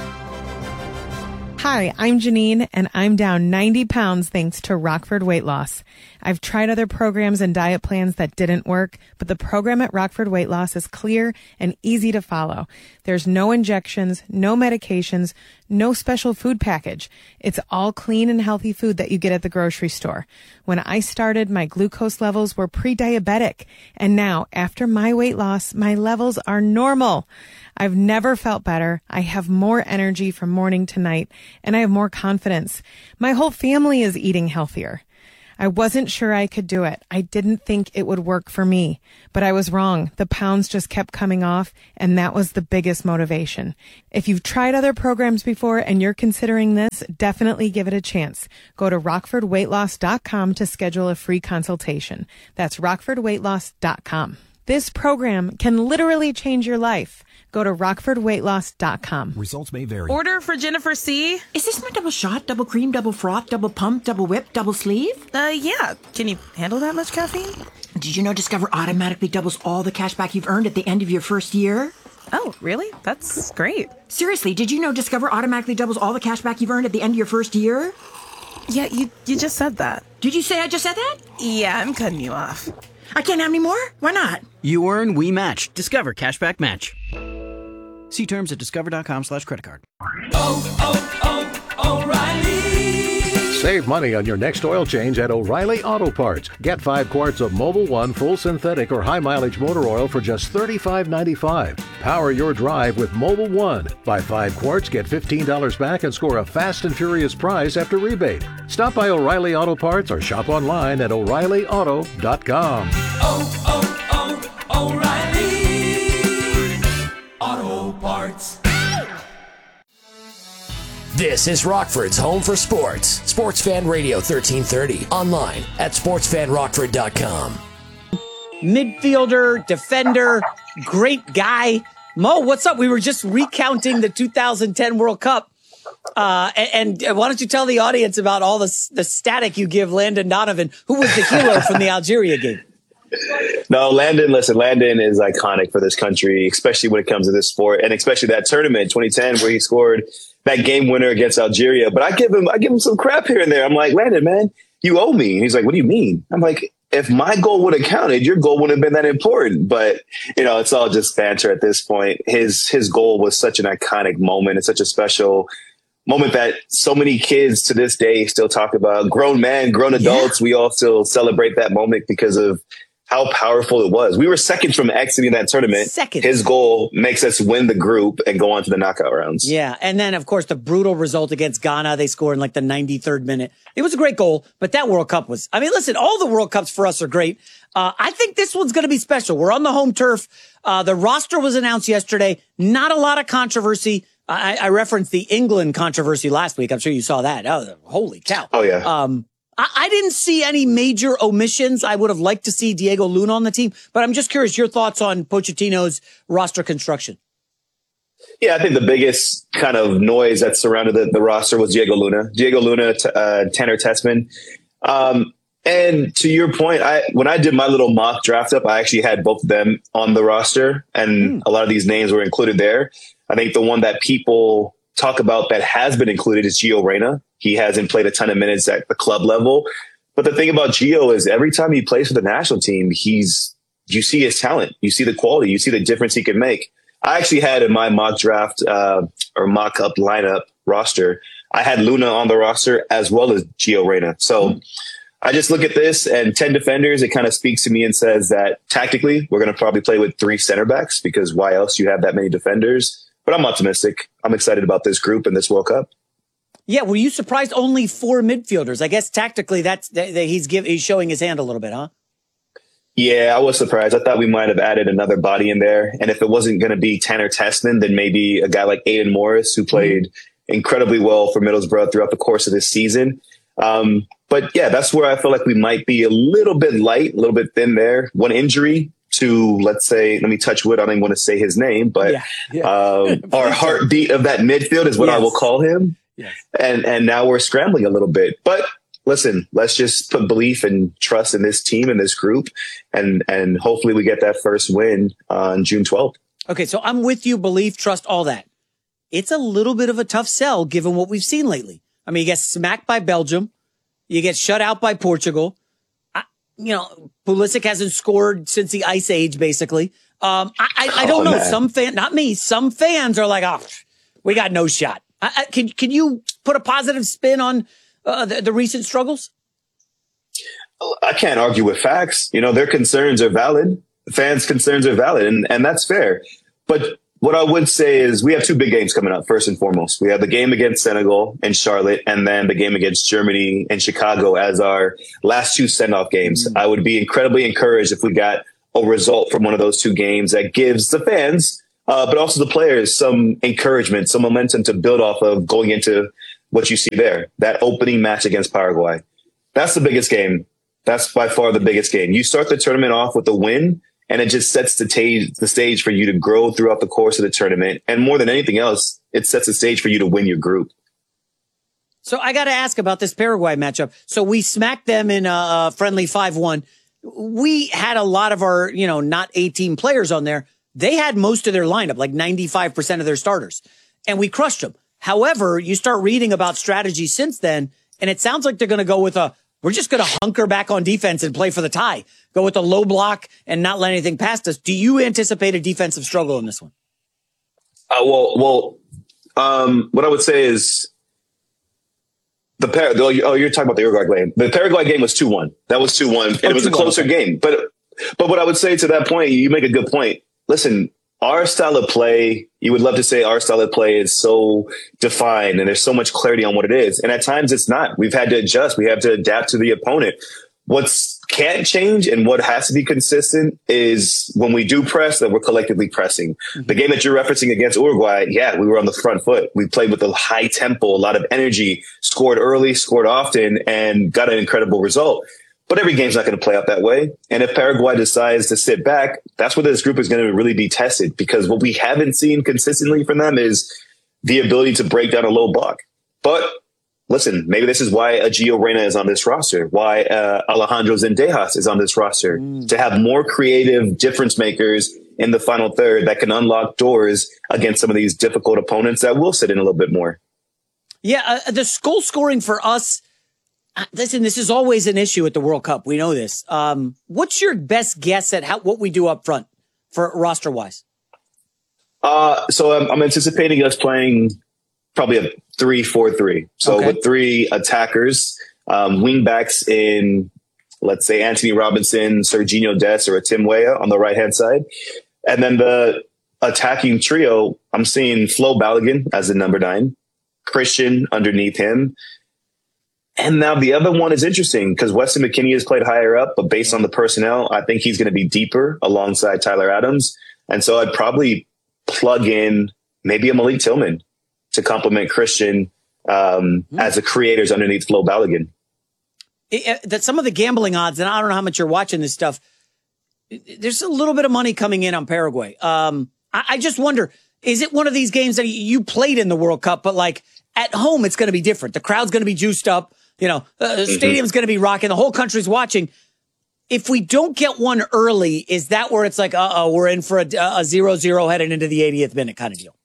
Hi, I'm Janine, and I'm down 90 pounds thanks to Rockford Weight Loss. I've tried other programs and diet plans that didn't work, but the program at Rockford Weight Loss is clear and easy to follow. There's no injections, no medications, no special food package. It's all clean and healthy food that you get at the grocery store. When I started, my glucose levels were pre-diabetic, and now, after my weight loss, my levels are normal. I've never felt better. I have more energy from morning to night, and I have more confidence. My whole family is eating healthier. I wasn't sure I could do it. I didn't think it would work for me, but I was wrong. The pounds just kept coming off, and that was the biggest motivation. If you've tried other programs before and you're considering this, definitely give it a chance. Go to rockfordweightloss.com to schedule a free consultation. That's rockfordweightloss.com. This program can literally change your life. Go to rockfordweightloss.com. Results may vary. Order for Jennifer C. Is this my double shot, double cream, double froth, double pump, double whip, double sleeve? Yeah. Can you handle that much caffeine? Did you know Discover automatically doubles all the cash back you've earned at the end of your first year? Oh, really? That's great. Seriously, did you know Discover automatically doubles all the cash back you've earned at the end of your first year? Yeah, you just said that. Did you say I just said that? Yeah, I'm cutting you off. I can't have any more? Why not? You earn, we match. Discover Cashback Match. See terms at discover.com/creditcard. O'Reilly! Save money on your next oil change at O'Reilly Auto Parts. Get 5 quarts of Mobil 1 full synthetic or high mileage motor oil for just $35.95. Power your drive with Mobil 1. Buy 5 quarts, get $15 back and score a fast and furious prize after rebate. Stop by O'Reilly Auto Parts or shop online at O'ReillyAuto.com. O'Reilly Auto Parts. This is Rockford's home for sports. Sports Fan Radio 1330. Online at sportsfanrockford.com. Midfielder, defender, great guy. Mo, what's up? We were just recounting the 2010 World Cup. And why don't you tell the audience about all the static you give Landon Donovan, who was the hero from the Algeria game? No, Landon is iconic for this country, especially when it comes to this sport, and especially that tournament 2010 where he scored that game winner against Algeria. But I give him some crap here and there. I'm like, Landon, man, you owe me. And he's like, what do you mean? I'm like, if my goal would have counted, your goal wouldn't have been that important. But, it's all just banter at this point. His goal was such an iconic moment. It's such a special moment that so many kids to this day still talk about. Grown men, grown adults, we all still celebrate that moment because of how powerful it was. We were second from exiting that tournament. Second. His goal makes us win the group and go on to the knockout rounds. Yeah. And then, of course, the brutal result against Ghana. They scored in like the 93rd minute. It was a great goal, but that World Cup was, I mean, listen, all the World Cups for us are great. I think this one's going to be special. We're on the home turf. The roster was announced yesterday. Not a lot of controversy. I referenced the England controversy last week. I'm sure you saw that. Oh, holy cow. Oh, yeah. I didn't see any major omissions. I would have liked to see Diego Luna on the team, but I'm just curious your thoughts on Pochettino's roster construction. Yeah, I think the biggest kind of noise that surrounded the roster was Diego Luna, Tanner Tessman. And to your point, when I did my little mock draft up, I actually had both of them on the roster, and a lot of these names were included there. I think the one that people talk about that has been included is Gio Reyna. He hasn't played a ton of minutes at the club level. But the thing about Gio is every time he plays for the national team, you see his talent, you see the quality, you see the difference he can make. I actually had in my mock draft or mock up lineup roster, I had Luna on the roster as well as Gio Reyna. So I just look at this and 10 defenders. It kind of speaks to me and says that tactically, we're going to probably play with 3 center backs because why else you have that many defenders? But I'm optimistic. I'm excited about this group and this World Cup. Yeah, were you surprised only 4 midfielders? I guess tactically he's showing his hand a little bit, huh? Yeah, I was surprised. I thought we might have added another body in there. And if it wasn't going to be Tanner Tessman, then maybe a guy like Aiden Morris, who played incredibly well for Middlesbrough throughout the course of this season. But yeah, that's where I feel like we might be a little bit light, a little bit thin there. One injury to, let's say, let me touch wood. I don't even want to say his name, but our heartbeat of that midfield is what I will call him. Yes. And now we're scrambling a little bit. But listen, let's just put belief and trust in this team and this group, and hopefully we get that first win on June 12th. Okay, so I'm with you, belief, trust, all that. It's a little bit of a tough sell given what we've seen lately. I mean, you get smacked by Belgium. You get shut out by Portugal. Pulisic hasn't scored since the Ice Age, basically. I don't know. Man. Some fans are like, oh, we got no shot. Can you put a positive spin on the recent struggles? I can't argue with facts. Their concerns are valid. Fans' concerns are valid, and that's fair. But what I would say is we have 2 big games coming up, first and foremost. We have the game against Senegal and Charlotte, and then the game against Germany and Chicago as our last 2 send-off games. I would be incredibly encouraged if we got a result from one of those 2 games that gives the fans, but also the players, some encouragement, some momentum to build off of going into what you see there, that opening match against Paraguay. That's the biggest game. That's by far the biggest game. You start the tournament off with a win, and it just sets the stage for you to grow throughout the course of the tournament. And more than anything else, it sets the stage for you to win your group. So I got to ask about this Paraguay matchup. So we smacked them in a friendly 5-1. We had a lot of our, not 18 players on there. They had most of their lineup, like 95% of their starters, and we crushed them. However, you start reading about strategy since then, and it sounds like they're going to go with we're just going to hunker back on defense and play for the tie. Go with a low block and not let anything past us. Do you anticipate a defensive struggle in this one? What I would say is you're talking about the Uruguay game. The Paraguay game was 2-1. That was 2-1. And it was a closer game. But what I would say to that point, you make a good point. Listen, our style of play, you would love to say our style of play is so defined and there's so much clarity on what it is. And at times it's not. We've had to adjust. We have to adapt to the opponent. What's can't change and what has to be consistent is when we do press, that we're collectively pressing. The game that you're referencing against Uruguay, we were on the front foot. We played with a high tempo, a lot of energy, scored early, scored often, and got an incredible result. But every game's not going to play out that way. And if Paraguay decides to sit back, that's where this group is going to really be tested, because what we haven't seen consistently from them is the ability to break down a low block. But listen, maybe this is why a Gio Reyna is on this roster, why Alejandro Zendejas is on this roster, to have more creative difference makers in the final third that can unlock doors against some of these difficult opponents that will sit in a little bit more. Yeah, the goal scoring for us, listen, this is always an issue at the World Cup. We know this. What's your best guess at what we do up front for roster-wise? So I'm anticipating us playing probably a 3-4-3. So with 3 attackers, wing backs in let's say, Anthony Robinson, Serginho Dest, or a Tim Weah on the right-hand side. And then the attacking trio, I'm seeing Flo Balogun as the number 9, Christian underneath him. And now the other one is interesting because Weston McKennie has played higher up, but based on the personnel, I think he's going to be deeper alongside Tyler Adams. And so I'd probably plug in maybe a Malik Tillman to complement Christian as the creators underneath Flo Balogun. That some of the gambling odds, and I don't know how much you're watching this stuff, there's a little bit of money coming in on Paraguay. I just wonder, is it one of these games that you played in the World Cup, but like at home, it's going to be different. The crowd's going to be juiced up. The stadium's going to be rocking. The whole country's watching. If we don't get one early, is that where it's like, we're in for a 0-0 heading into the 80th minute kind of deal?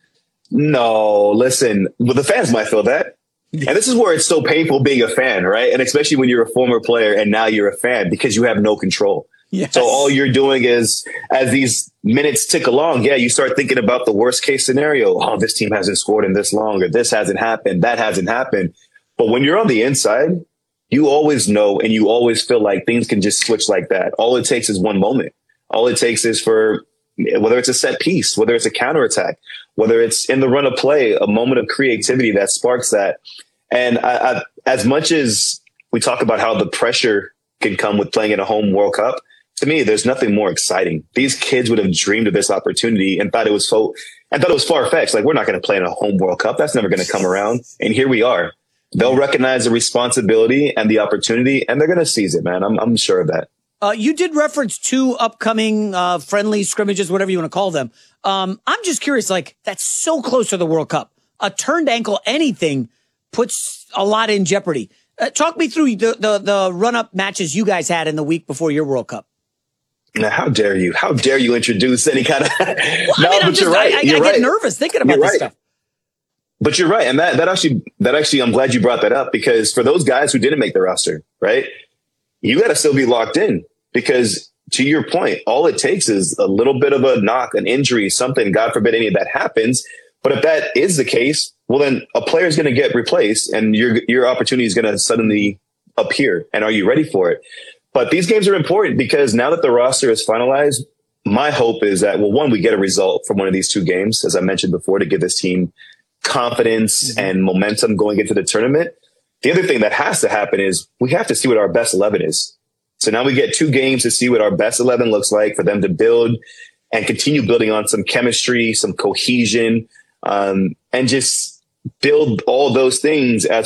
No, listen, well, the fans might feel that. And this is where it's so painful being a fan, right? And especially when you're a former player and now you're a fan because you have no control. Yes. So all you're doing is, as these minutes tick along, you start thinking about the worst case scenario. Oh, this team hasn't scored in this long, or this hasn't happened, that hasn't happened. But when you're on the inside, you always know and you always feel like things can just switch like that. All it takes is one moment. All it takes is for, whether it's a set piece, whether it's a counterattack, whether it's in the run of play, a moment of creativity that sparks that. And I, as much as we talk about how the pressure can come with playing in a home World Cup, to me, there's nothing more exciting. These kids would have dreamed of this opportunity and thought it was far-fetched. Like, we're not going to play in a home World Cup. That's never going to come around. And here we are. They'll recognize the responsibility and the opportunity, and they're going to seize it, man. I'm sure of that. You did reference 2 upcoming friendly scrimmages, whatever you want to call them. I'm just curious, like, that's so close to the World Cup. A turned ankle, anything, puts a lot in jeopardy. Talk me through the run-up matches you guys had in the week before your World Cup. Now, how dare you? How dare you introduce any kind of... You're right. I get nervous thinking about this stuff. But you're right. And that actually, I'm glad you brought that up, because for those guys who didn't make the roster, right, you got to still be locked in, because to your point, all it takes is a little bit of a knock, an injury, something, God forbid any of that happens. But if that is the case, well, then a player is going to get replaced and your opportunity is going to suddenly appear. And are you ready for it? But these games are important because now that the roster is finalized, my hope is that, well, one, we get a result from one of these 2 games, as I mentioned before, to give this team confidence and momentum going into the tournament. The other thing that has to happen is we have to see what our best 11 is. So now we get 2 games to see what our best 11 looks like, for them to build and continue building on some chemistry, some cohesion, and just build all those things as